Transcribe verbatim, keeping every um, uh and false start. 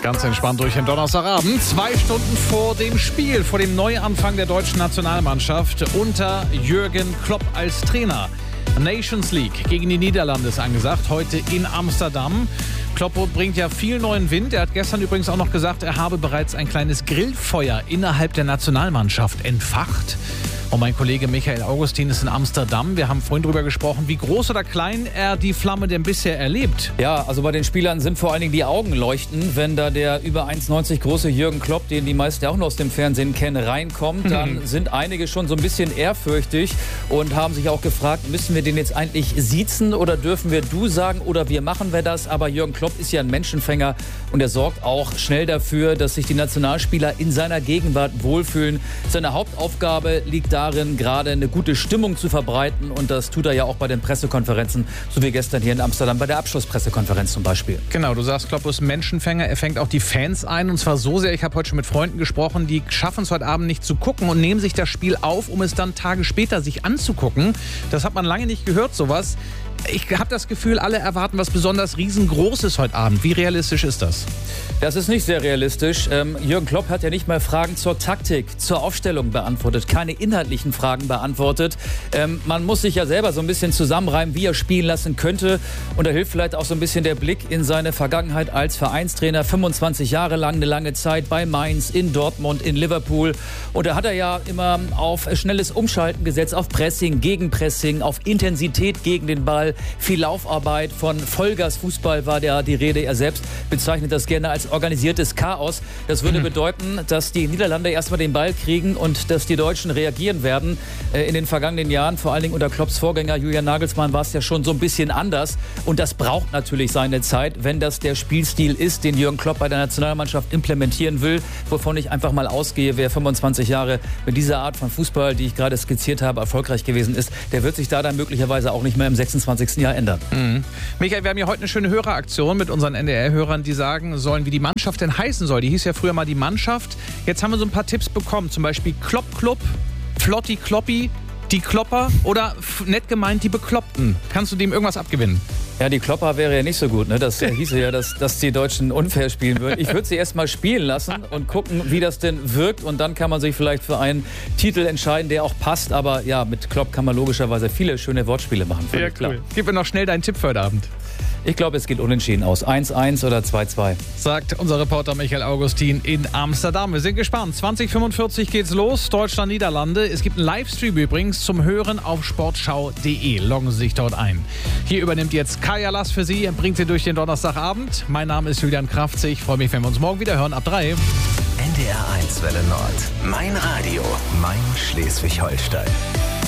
Ganz entspannt durch den Donnerstagabend. Zwei Stunden vor dem Spiel, vor dem Neuanfang der deutschen Nationalmannschaft unter Jürgen Klopp als Trainer. Nations League gegen die Niederlande ist angesagt, heute in Amsterdam. Klopp bringt ja viel neuen Wind. Er hat gestern übrigens auch noch gesagt, er habe bereits ein kleines Grillfeuer innerhalb der Nationalmannschaft entfacht. Und mein Kollege Michael Augustin ist in Amsterdam. Wir haben vorhin darüber gesprochen, wie groß oder klein er die Flamme denn bisher erlebt. Ja, also bei den Spielern sind vor allen Dingen die Augen leuchten. Wenn da der über eins neunzig große Jürgen Klopp, den die meisten ja auch noch aus dem Fernsehen kennen, reinkommt, dann mhm. sind einige schon so ein bisschen ehrfürchtig und haben sich auch gefragt, müssen wir den jetzt eigentlich siezen oder dürfen wir du sagen oder wie machen wir das? Aber Jürgen Klopp ist ja ein Menschenfänger und er sorgt auch schnell dafür, dass sich die Nationalspieler in seiner Gegenwart wohlfühlen. Seine Hauptaufgabe liegt darin, gerade eine gute Stimmung zu verbreiten. Und das tut er ja auch bei den Pressekonferenzen, so wie gestern hier in Amsterdam bei der Abschlusspressekonferenz zum Beispiel. Genau, du sagst, Klopp ist Menschenfänger. Er fängt auch die Fans ein. Und zwar so sehr, ich habe heute schon mit Freunden gesprochen, die schaffen es heute Abend nicht zu gucken und nehmen sich das Spiel auf, um es dann Tage später sich anzugucken. Das hat man lange nicht gehört, sowas. Ich habe das Gefühl, alle erwarten was besonders Riesengroßes heute Abend. Wie realistisch ist das? Das ist nicht sehr realistisch. Ähm, Jürgen Klopp hat ja nicht mal Fragen zur Taktik, zur Aufstellung beantwortet, keine inhaltlichen Fragen beantwortet. Ähm, man muss sich ja selber so ein bisschen zusammenreimen, wie er spielen lassen könnte. Und da hilft vielleicht auch so ein bisschen der Blick in seine Vergangenheit als Vereinstrainer. fünfundzwanzig Jahre lang, eine lange Zeit bei Mainz, in Dortmund, in Liverpool. Und da hat er ja immer auf schnelles Umschalten gesetzt, auf Pressing, Gegenpressing, auf Intensität gegen den Ball. Viel Laufarbeit, von Vollgas-Fußball war der die Rede. Er selbst bezeichnet das gerne als organisiertes Chaos. Das würde mhm. bedeuten, dass die Niederlande erstmal den Ball kriegen und dass die Deutschen reagieren werden. Äh, in den vergangenen Jahren, vor allen Dingen unter Klopps Vorgänger Julian Nagelsmann, war es ja schon so ein bisschen anders. Und das braucht natürlich seine Zeit, wenn das der Spielstil ist, den Jürgen Klopp bei der Nationalmannschaft implementieren will. Wovon ich einfach mal ausgehe, wer fünfundzwanzig Jahre mit dieser Art von Fußball, die ich gerade skizziert habe, erfolgreich gewesen ist, der wird sich da dann möglicherweise auch nicht mehr im sechsundzwanzigsten Jahr ändern. Mhm. Michael, wir haben ja heute eine schöne Höreraktion mit unseren N D R-Hörern, die sagen sollen, wie die Mannschaft denn heißen soll. Die hieß ja früher mal die Mannschaft. Jetzt haben wir so ein paar Tipps bekommen. Zum Beispiel Klopp Club, Flotti Kloppi, die Klopper oder nett gemeint die Bekloppten. Kannst du dem irgendwas abgewinnen? Ja, die Klopper wäre ja nicht so gut. Ne? Das hieße ja, dass, dass die Deutschen unfair spielen würden. Ich würde sie erst mal spielen lassen und gucken, wie das denn wirkt. Und dann kann man sich vielleicht für einen Titel entscheiden, der auch passt. Aber ja, mit Klopp kann man logischerweise viele schöne Wortspiele machen. Ja, klar. Cool. Gib mir noch schnell deinen Tipp für heute Abend. Ich glaube, es geht unentschieden aus. eins eins oder zwei zwei. Sagt unser Reporter Michael Augustin in Amsterdam. Wir sind gespannt. zwanzig fünfundvierzig geht's los. Deutschland, Niederlande. Es gibt einen Livestream übrigens zum Hören auf sportschau punkt de. Loggen Sie sich dort ein. Hier übernimmt jetzt Kaya Lass für Sie und bringt Sie durch den Donnerstagabend. Mein Name ist Julian Kraftzig. Ich freue mich, wenn wir uns morgen wieder hören ab drei. N D R eins Welle Nord. Mein Radio. Mein Schleswig-Holstein.